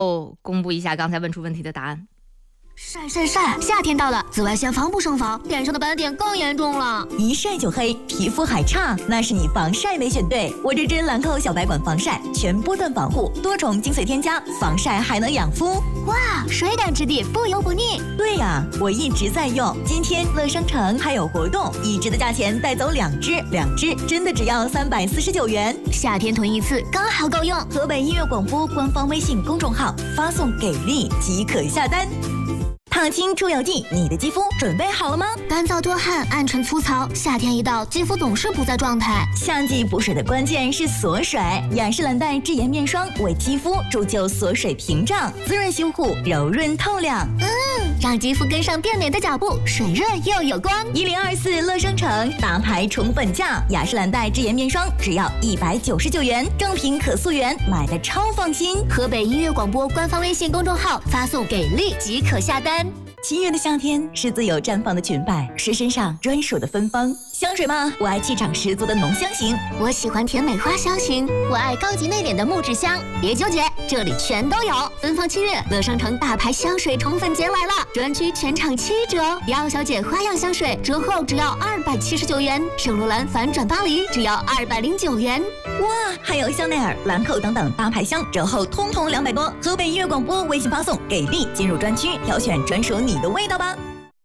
公布一下刚才问出问题的答案。 晒晒晒！夏天到了，紫外线防不胜防，脸上的斑点更严重了。 一晒就黑，皮肤还差，那是你防晒没选对。我这支兰蔻小白管防晒，全波段防护，多种精髓添加，防晒还能养肤。 哇，水感质地，不油不腻。 对呀，我一直在用。今天乐商城还有活动，一支的价钱带走2支，2支真的只要349元。 夏天囤一次刚好够用。 河北音乐广播官方微信公众号发送给力即可下单。烫青出油剂，你的肌肤准备好了吗？ 干燥多汗，暗沉粗糙，夏天一到，肌肤总是不在状态。 夏季补水的关键是锁水，雅诗兰黛智颜面霜为肌肤铸就锁水屏障，滋润修护，柔润透亮。 让肌肤跟上变美的脚步，水润又有光。 1024乐商城大牌宠粉价，雅诗兰黛智颜面霜只要199元，正品可溯源，买的超放心。 河北音乐广播官方微信公众号发送给力即可下单。 7月的夏天是自由绽放的裙摆，是身上专属的芬芳。香水吗？我爱气场十足的浓香型， 我喜欢甜美花香型，我爱高级内敛的木质香。别纠结，这里全都有。芬芳7月，乐商城大牌香水宠粉节来了，专区全场7折。迪奥小姐花样香水折后只要279元，圣罗兰反转巴黎只要209元。 哇，还有香奈儿、兰蔻等等大牌香折后通通200多。河北音乐广播微信发送给力，进入专区挑选专属你的味道吧。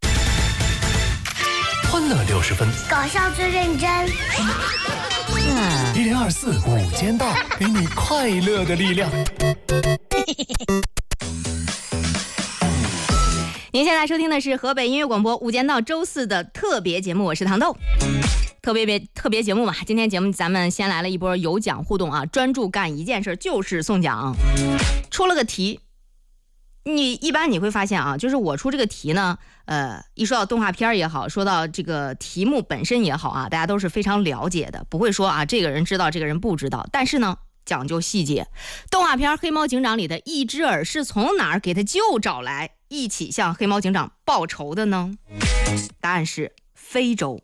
欢乐60分， 搞笑最认真。 1024午间到，给你快乐的力量。 您现在收听的是河北音乐广播午间到周4的特别节目，我是糖豆。特别节目嘛，今天节目咱们先来了一波有奖互动啊，专注干一件事就是送奖。出了个题，一般你会发现啊，就是我出这个题呢，一说到动画片也好，说到这个题目本身也好啊，大家都是非常了解的，不会说啊这个人知道这个人不知道，但是呢讲究细节。动画片《黑猫警长》里的一只耳是从哪儿给他舅找来，一起向黑猫警长报仇的呢？答案是非洲。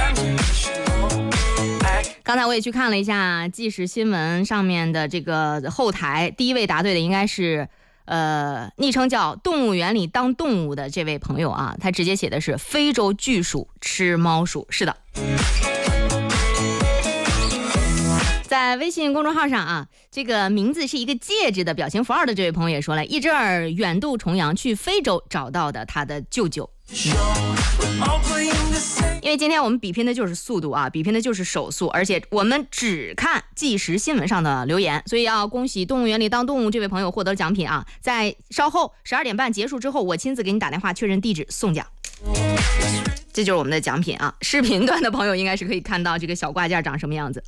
刚才我也去看了一下即时新闻上面的这个后台，第一位答对的应该是昵称叫动物园里当动物的这位朋友啊，他直接写的是非洲巨鼠吃猫鼠。是的，在微信公众号上啊，这个名字是一个戒指的表情符号的这位朋友也说了，一只耳远渡重洋去非洲找到的他的舅舅。因为今天我们比拼的就是速度啊，比拼的就是手速，而且我们只看即时新闻上的留言，所以要恭喜动物园里当动物这位朋友获得奖品啊！在稍后12点半结束之后，我亲自给你打电话确认地址送奖。这就是我们的奖品啊！视频端的朋友应该是可以看到这个小挂件长什么样子。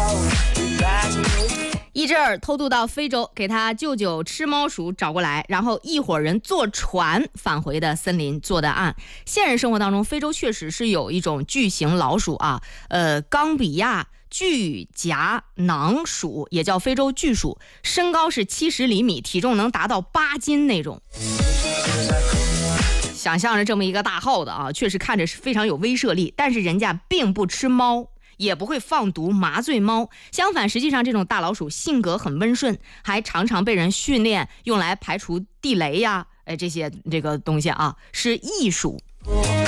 一只耳偷渡到非洲，给他舅舅吃猫鼠找过来，然后一伙人坐船返回的森林做的案。现实生活当中，非洲确实是有一种巨型老鼠啊，冈比亚巨夹囊鼠，也叫非洲巨鼠，身高是70厘米，体重能达到8斤那种。想象着这么一个大耗子啊，确实看着是非常有威慑力，但是人家并不吃猫，也不会放毒麻醉猫，相反，实际上这种大老鼠性格很温顺，还常常被人训练用来排除地雷呀，这些这个东西啊，是艺术。